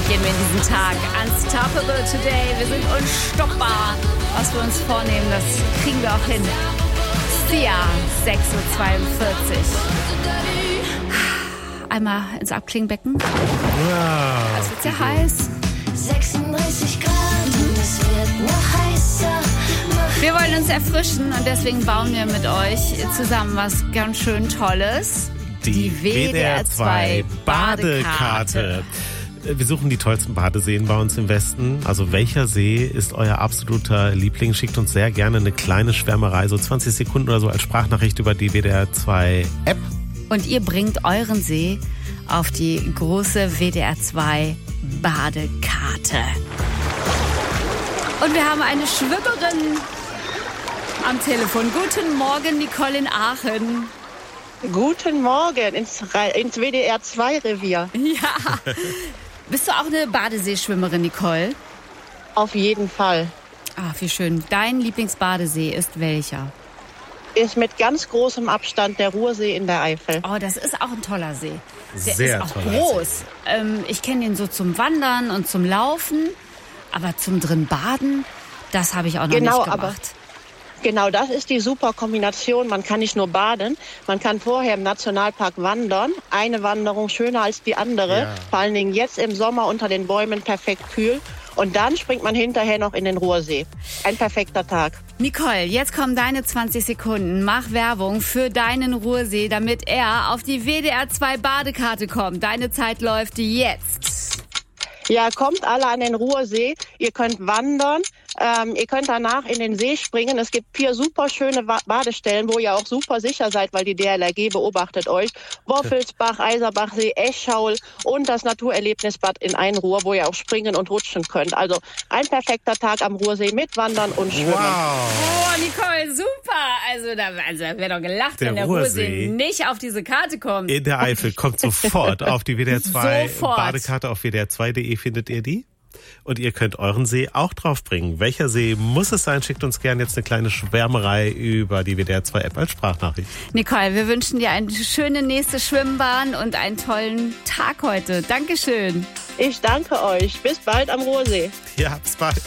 Damit gehen wir in diesen Tag. Unstoppable today. Wir sind unstoppbar. Was wir uns vornehmen, das kriegen wir auch hin. Sia, 6.42 Uhr. Einmal ins Abklingbecken. Ja. Es wird sehr heiß. 36 Grad und es wird noch heißer. Wir wollen uns erfrischen und deswegen bauen wir mit euch zusammen was ganz schön Tolles. Die WDR 2 Badekarte. Wir suchen die tollsten Badeseen bei uns im Westen. Also welcher See ist euer absoluter Liebling? Schickt uns sehr gerne eine kleine Schwärmerei, so 20 Sekunden oder so als Sprachnachricht über die WDR 2 App. Und ihr bringt euren See auf die große WDR 2 Badekarte. Und wir haben eine Schwimmerin am Telefon. Guten Morgen, Nicole in Aachen. Guten Morgen ins WDR 2 Revier. Ja. Bist du auch eine Badeseeschwimmerin, Nicole? Auf jeden Fall. Ah, wie schön. Dein Lieblingsbadesee ist welcher? Ist mit ganz großem Abstand der Ruhrsee in der Eifel. Oh, das ist auch ein toller See. Der Sehr ist auch toller groß. Ich kenne den so zum Wandern und zum Laufen, aber zum drin baden, das habe ich auch noch nicht gemacht. Genau, das ist die super Kombination. Man kann nicht nur baden, man kann vorher im Nationalpark wandern. Eine Wanderung schöner als die andere. Ja. Vor allen Dingen jetzt im Sommer unter den Bäumen perfekt kühl. Und dann springt man hinterher noch in den Ruhrsee. Ein perfekter Tag. Nicole, jetzt kommen deine 20 Sekunden. Mach Werbung für deinen Ruhrsee, damit er auf die WDR 2 Badekarte kommt. Deine Zeit läuft jetzt. Ja, kommt alle an den Ruhrsee. Ihr könnt wandern. Ihr könnt danach in den See springen. Es gibt 4 super schöne Badestellen, wo ihr auch super sicher seid, weil die DLRG beobachtet euch. Woffelsbach, Eiserbachsee, Eschschaul und das Naturerlebnisbad in Einruhr, wo ihr auch springen und rutschen könnt. Also ein perfekter Tag am Ruhrsee mit Wandern und Schwimmen. Wow. Oh, Nicole, super. Also da wäre doch gelacht, wenn der Ruhrsee nicht auf diese Karte kommt. In der Eifel kommt sofort auf die WDR 2 Sofort. Badekarte. Auf WDR2.de findet ihr die. Und ihr könnt euren See auch draufbringen. Welcher See muss es sein? Schickt uns gerne jetzt eine kleine Schwärmerei über die WDR 2 App als Sprachnachricht. Nicole, wir wünschen dir eine schöne nächste Schwimmbahn und einen tollen Tag heute. Dankeschön. Ich danke euch. Bis bald am Ruhrsee. Ja, bis bald.